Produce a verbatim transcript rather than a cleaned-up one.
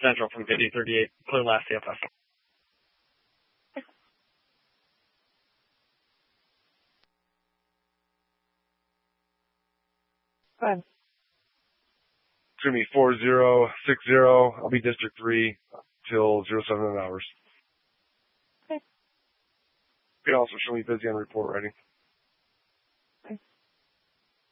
Central from fifty thirty-eight, clear last C F S. Fine. It's going to be four zero six zero. I'll be District three till zero seven hours. Okay. You can also show me busy on report writing.